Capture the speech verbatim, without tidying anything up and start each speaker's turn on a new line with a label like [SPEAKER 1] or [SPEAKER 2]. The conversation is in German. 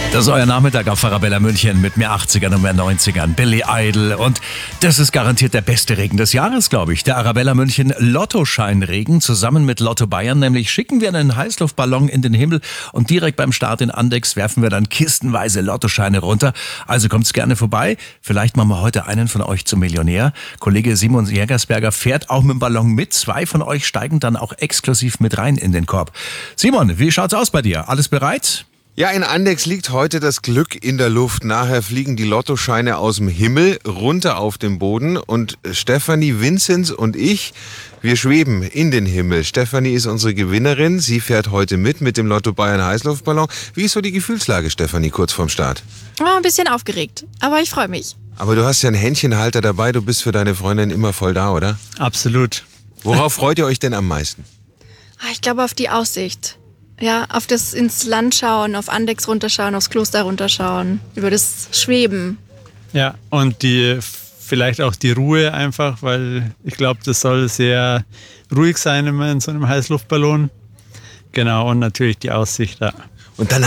[SPEAKER 1] Das ist euer Nachmittag auf Arabella München mit mehr achtzigern und mehr neunzigern. Billy Idol und das ist garantiert der beste Regen des Jahres, glaube ich. Der Arabella München Lottoscheinregen zusammen mit Lotto Bayern. Nämlich schicken wir einen Heißluftballon in den Himmel und direkt beim Start in Andex werfen wir dann kistenweise Lottoscheine runter. Also kommt's gerne vorbei. Vielleicht machen wir heute einen von euch zum Millionär. Kollege Simon Jägersberger fährt auch mit dem Ballon mit. Zwei von euch steigen dann auch exklusiv mit rein in den Korb. Simon, wie schaut's aus bei dir? Alles bereit?
[SPEAKER 2] Ja, in Andex liegt heute das Glück in der Luft. Nachher fliegen die Lottoscheine aus dem Himmel runter auf den Boden. Und Stefanie, Vinzenz und ich, wir schweben in den Himmel. Stefanie ist unsere Gewinnerin. Sie fährt heute mit mit dem Lotto Bayern Heißluftballon. Wie ist so die Gefühlslage, Stefanie, kurz vorm Start?
[SPEAKER 3] Oh, ein bisschen aufgeregt, aber ich freue mich.
[SPEAKER 2] Aber du hast ja einen Händchenhalter dabei. Du bist für deine Freundin immer voll da, oder?
[SPEAKER 4] Absolut.
[SPEAKER 2] Worauf freut ihr euch denn am meisten?
[SPEAKER 3] Ich glaube auf die Aussicht. Ja, auf das ins Land schauen, auf Andex runterschauen, aufs Kloster runterschauen, über das Schweben.
[SPEAKER 4] Ja, und die vielleicht auch die Ruhe einfach, weil ich glaube, das soll sehr ruhig sein immer in so einem Heißluftballon. Genau, und natürlich die Aussicht da.
[SPEAKER 2] Und dann